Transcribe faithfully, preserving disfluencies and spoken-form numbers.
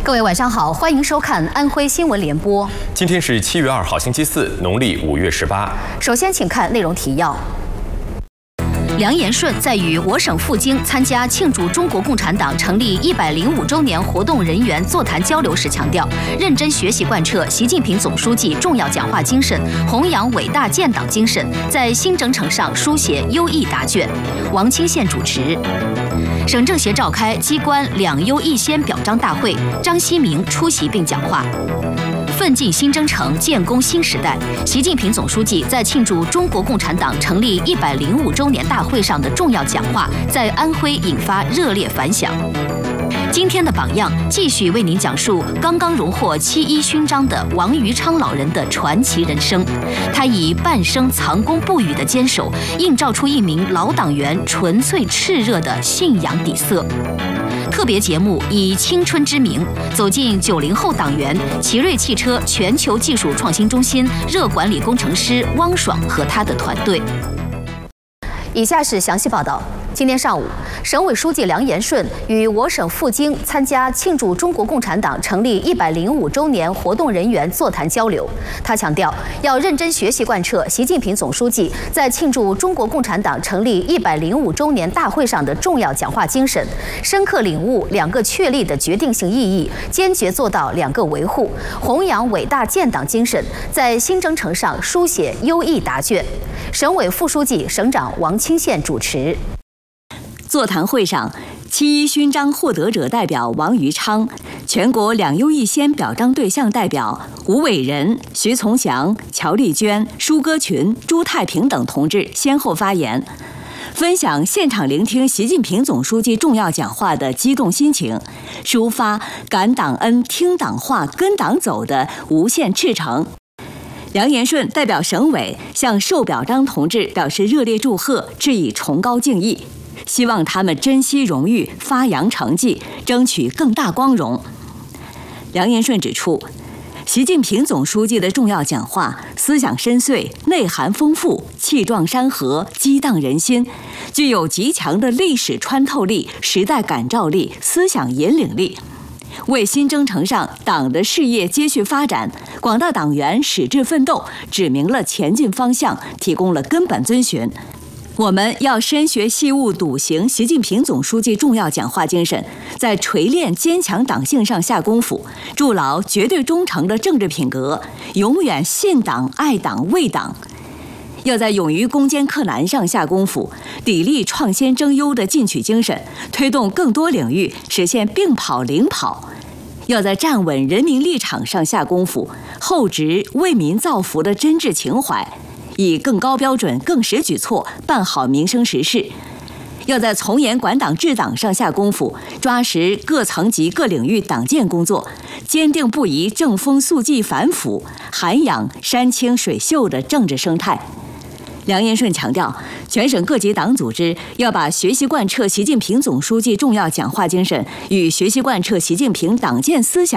各位晚上好，欢迎收看安徽新闻联播。 今天是七月二号，星期四，农历五月十八。 首先，请看内容提要。 梁延顺在与我省赴京参加庆祝中国共产党成立一百零五周年活动人员座谈交流时强调，认真学习贯彻习近平总书记重要讲话精神，弘扬伟大建党精神，在新征程上书写优异答卷。王清县主持。省政协召开机关两优一先表彰大会，张希明出席并讲话。 奋进新征程，建功新时代。习近平总书记在庆祝中国共产党成立一百零五周年大会上的重要讲话，在安徽引发热烈反响。今天的榜样继续为您讲述刚刚荣获七一勋章的王于昌老人的传奇人生。他以半生藏功不语的坚守，映照出一名老党员纯粹炽热的信仰底色。 特别节目以青春之名走进九零后党员奇瑞汽车全球技术创新中心热管理工程师汪爽和他的团队。以下是详细报道。 今天上午，省委书记梁延顺与我省赴京参加庆祝中国共产党成立一百零五周年活动人员座谈交流。他强调，要认真学习贯彻习近平总书记在庆祝中国共产党成立一百零五周年大会上的重要讲话精神，深刻领悟“两个确立”的决定性意义，坚决做到“两个维护”，弘扬伟大建党精神，在新征程上书写优异答卷。省委副书记、省长王清县主持。 座谈会上，七一勋章获得者代表王于昌，全国两优一先表彰对象代表吴伟仁、徐从祥、乔丽娟、舒歌群、朱太平等同志先后发言，分享现场聆听习近平总书记重要讲话的激动心情，抒发感党恩、听党话、跟党走的无限赤诚。 梁延顺代表省委向受表彰同志表示热烈祝贺，致以崇高敬意。 希望他们珍惜荣誉，发扬成绩，争取更大光荣。梁延顺指出，习近平总书记的重要讲话思想深邃、内涵丰富、气壮山河、激荡人心，具有极强的历史穿透力、时代感召力、思想引领力，为新征程上党的事业接续发展、广大党员矢志奋斗指明了前进方向，提供了根本遵循。 我们要深学细悟，笃行习近平总书记重要讲话精神，在锤炼坚强党性上下功夫，筑牢绝对忠诚的政治品格，永远信党、爱党、为党。要在勇于攻坚克难上下功夫，砥砺创新争优的进取精神，推动更多领域实现并跑领跑。要在站稳人民立场上下功夫，厚植为民造福的真挚情怀。 以更高标准、更实举措办好民生实事，要在从严管党治党上下功夫，抓实各层级各领域党建工作，坚定不移正风肃纪反腐，涵养山清水秀的政治生态。梁延顺强调，全省各级党组织要把学习贯彻习近平总书记重要讲话精神与学习贯彻习近平党建思想。